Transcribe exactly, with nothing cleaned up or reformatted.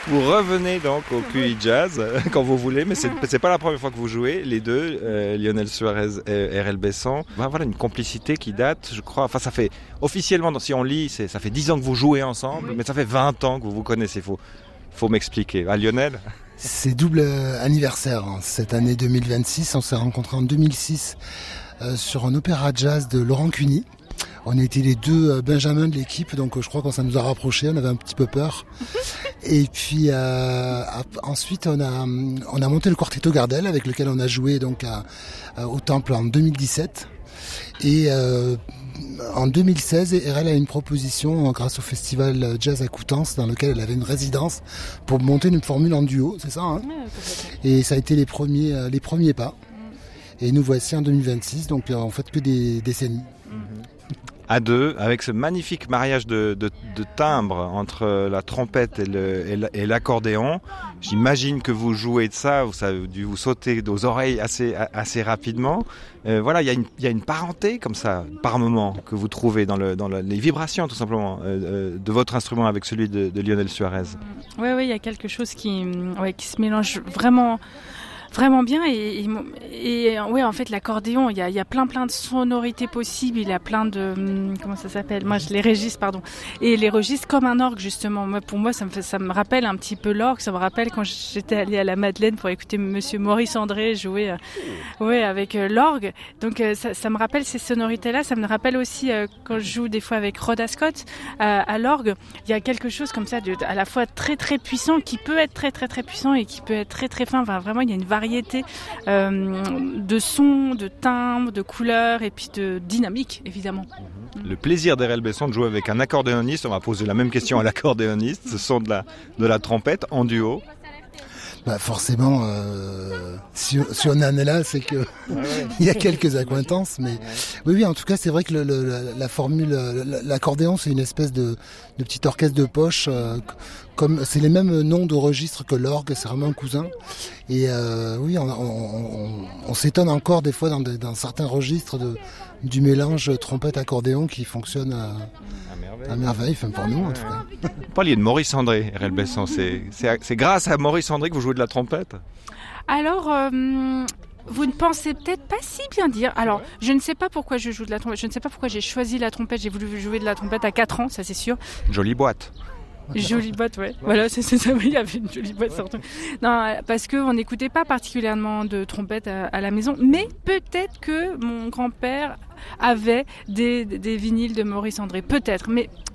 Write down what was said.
Vous revenez donc au Q I Jazz quand vous voulez, mais c'est, c'est pas la première fois que vous jouez, les deux, euh, Lionel Suarez et R L Besson. Ben voilà, une complicité qui date, je crois, enfin ça fait, officiellement, si on lit, c'est, ça fait dix ans que vous jouez ensemble, mais ça fait vingt ans que vous vous connaissez, il faut, faut m'expliquer. Ah, Lionel ? C'est double anniversaire, hein. Cette année deux mille vingt-six, on s'est rencontrés en deux mille six euh, sur un opéra jazz de Laurent Cuny. On était les deux Benjamins de l'équipe, donc je crois que ça nous a rapprochés, on avait un petit peu peur. Et puis euh, ensuite, on a, on a monté le Quartetto Gardel, avec lequel on a joué donc à, à, au Temple en deux mille dix-sept. Et euh, en deux mille seize, R L a une proposition grâce au festival Jazz à Coutances, dans lequel elle avait une résidence, pour monter une formule en duo, c'est ça, hein ? Et ça a été les premiers, les premiers pas. Et nous voici en deux mille vingt-six, donc en fait que des décennies. À deux, avec ce magnifique mariage de, de, de timbres entre la trompette et, le, et l'accordéon. J'imagine que vous jouez de ça, vous avez dû vous sauter aux oreilles assez, assez rapidement. Euh, voilà, il y a une, il y a une parenté comme ça, par moment, que vous trouvez dans, le, dans le, les vibrations, tout simplement, euh, de votre instrument avec celui de, de Lionel Suarez. Oui, oui, il y a quelque chose qui, ouais, qui se mélange vraiment... Vraiment bien et, et, et ouais, en fait l'accordéon, il y a, il y a plein plein de sonorités possibles, il y a plein de comment ça s'appelle, moi je les registres pardon et les registres comme un orgue justement. Moi pour moi ça me fait, ça me rappelle un petit peu l'orgue, ça me rappelle quand j'étais allée à la Madeleine pour écouter Monsieur Maurice André jouer euh, ouais avec euh, l'orgue. Donc euh, ça, ça me rappelle ces sonorités là, ça me rappelle aussi euh, quand je joue des fois avec Rod Ascott euh, à l'orgue, il y a quelque chose comme ça de, à la fois très très puissant qui peut être très très très puissant et qui peut être très très fin. Enfin, vraiment il y a une variété euh, de sons, de timbres, de couleurs et puis de dynamique, évidemment. Le plaisir d'R L Besson de jouer avec un accordéoniste, on va poser la même question à l'accordéoniste, ce sont de la, de la trompette en duo. Bah forcément, euh, si, si on en est là, c'est que il y a quelques accointances, mais oui, oui, en tout cas, c'est vrai que le, le, la, la formule, l'accordéon, c'est une espèce de, de petit orchestre de poche, euh, comme c'est les mêmes noms de registres que l'orgue, c'est vraiment un cousin. Et euh, oui, on, on, on, on s'étonne encore des fois dans, des, dans certains registres de, du mélange trompette-accordéon qui fonctionne à, à merveille, enfin pour nous en tout cas. Vous parliez de Maurice André, R L Besson, c'est, c'est, c'est grâce à Maurice André que vous jouez de la trompette ? Alors, euh, vous ne pensez peut-être pas si bien dire. Alors, je ne sais pas pourquoi je joue de la trompette, je ne sais pas pourquoi j'ai choisi la trompette, j'ai voulu jouer de la trompette à quatre ans, ça c'est sûr. Jolie boîte. Jolie boîte, ouais. Voilà, c'est, c'est ça, oui, il y avait une jolie boîte surtout. Non, parce qu'on n'écoutait pas particulièrement de trompette à, à la maison, mais peut-être que mon grand-père avait des, des vinyles de Maurice André, peut-être, mais